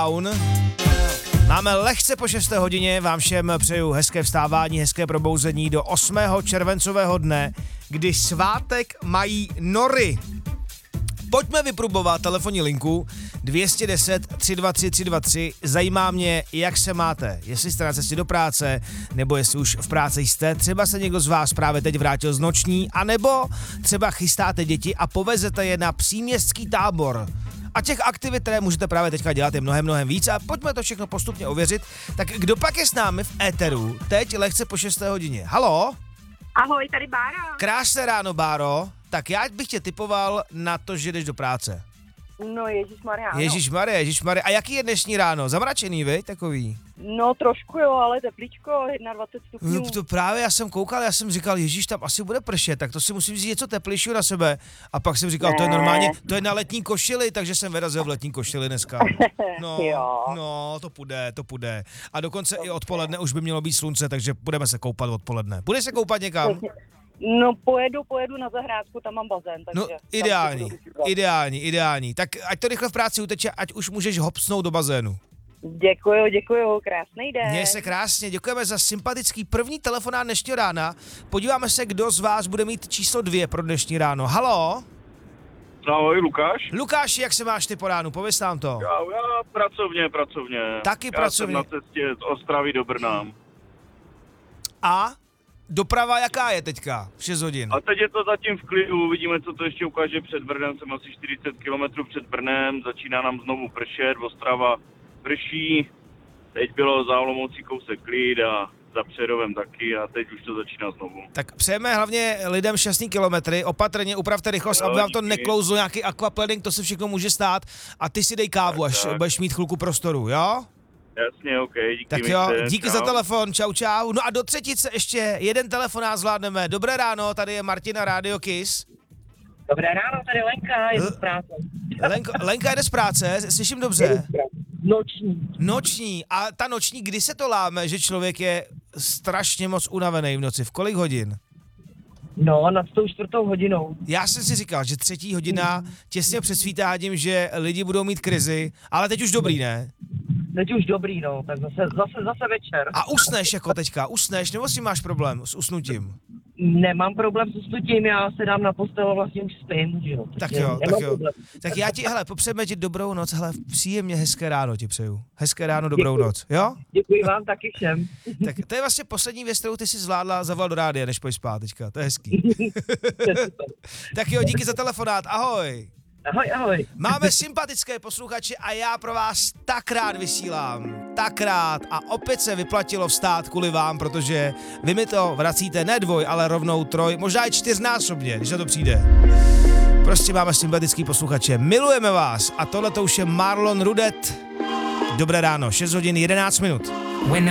Máme lehce po 6. hodině, vám všem přeju hezké vstávání, hezké probouzení do 8. červencového dne, kdy svátek mají nory. Pojďme vyprobovat telefonní linku 210 323 323. Zajímá mě, jak se máte. Jestli jste na cestě do práce, nebo jestli už v práci jste. Třeba se někdo z vás právě teď vrátil z noční, anebo třeba chystáte děti a povezete je na příměstský tábor. A těch aktivit, které můžete právě teďka dělat, je mnohem víc a pojďme to všechno postupně ověřit. Tak kdo pak je s námi v éteru, teď lehce po 6. hodině? Haló? Ahoj, tady Bára. Krásné ráno, Báro. Tak já bych tě typoval na to, že jdeš do práce. No ježišmarja, Ježišmarja. A jaký je dnešní ráno? Zamračený, viď, takový? No trošku jo, ale teplíčko, 21 stupňů. No, to právě já jsem koukal, já jsem říkal, ježíš, tam asi bude pršet, tak to si musím vzít něco teplejšího na sebe. A pak jsem říkal, to je normálně, to je na letní košili, takže jsem vyrazil v letní košili dneska. No, to půjde. A dokonce i odpoledne už by mělo být slunce, takže budeme se koupat odpoledne. Budeš se koupat někam? No pojedu na zahrádku, tam mám bazén, takže... No ideální. Tak ať to rychle v práci uteče, ať už můžeš hopsnout do bazénu. Děkuju, krásný den. Měj se krásně, děkujeme za sympatický první telefonát dnešního rána. Podíváme se, kdo z vás bude mít číslo 2 pro dnešní ráno. Haló? Ahoj, Lukáš. Lukáši, jak se máš ty po ránu? Pověz nám to. Já pracovně. Taky pracovně. Já jsem na cestě z Ostravy do Brna. A doprava jaká je teďka? V 6 hodin. A teď je to zatím v klidu, uvidíme, co to ještě ukáže před Brnem. Jsem asi 40 km před Brnem, začíná nám znovu pršet, Ostrava prší. Teď bylo za Olomoucí kousek klid a za Přerovem taky a teď už to začíná znovu. Tak přejeme hlavně lidem šťastný kilometry, opatrně upravte rychlost, aby vám to neklouzlo nějaký aquaplaning, to se všechno může stát a ty si dej kávu, až budeš mít chvilku prostoru, jo? Jasně, OK, díky. Tak jo, díky za telefon, čau. No a do třetice ještě jeden telefonát zvládneme. Dobré ráno, tady je Martina Radio Kiss. Dobré ráno, tady Lenka, jdu z práce. Lenka jde z práce, slyším dobře. Noční. A ta noční, kdy se to láme, že člověk je strašně moc unavený v noci? V kolik hodin? No, nad tou 4. hodinou. Já jsem si říkal, že 3. hodina těsně před svítáním, že lidi budou mít krizi, ale teď už dobrý, ne? Teď už dobrý, no, tak zase večer. A usneš jako teďka, nebo si máš problém s usnutím? Nemám problém s usnutím, já se dám na postel a vlastně už spím, že jo. Tak jo. Tak já ti, popřejeme ti dobrou noc, příjemně hezké ráno ti přeju. Hezké ráno, dobrou noc, jo? Děkuji vám taky všem. Tak to je vlastně poslední věc, kterou ty si zvládla zavolat do rádia, než pojď spát teďka, to je hezký. Tak jo, díky za telefonát, ahoj. Ahoj. Máme sympatické posluchače a já pro vás tak rád vysílám. Tak rád a opět se vyplatilo vstát kvůli vám, protože vy mi to vracíte ne 2, ale rovnou 3, možná i 4násobně, když na to přijde. Prostě máme sympatický posluchače, milujeme vás a tohle to už je Marlon Rudet. Dobré ráno, 6 hodin 11 minut.